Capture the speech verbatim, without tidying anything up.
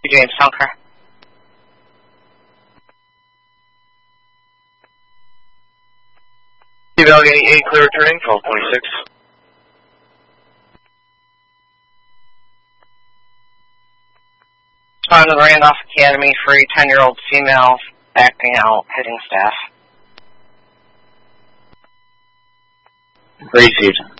James Tonker. Valley eighty-eight, clear returning, twelve twenty-six. On the Randolph Academy for a ten-year-old female acting out, hitting staff. Received.